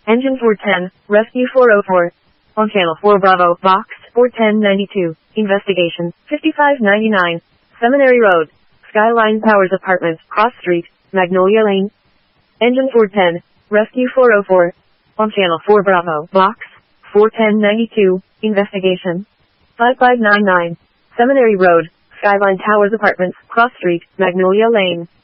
Engine 410, Rescue 404. On Channel 4 Bravo, Box 41092. Investigation, 5599. Seminary Road, Skyline Towers Apartments, Cross Street, Magnolia Lane. Engine 410, Rescue 404. On Channel 4 Bravo, Box 41092. Investigation, 5599. Seminary Road, Skyline Towers Apartments, Cross Street, Magnolia Lane.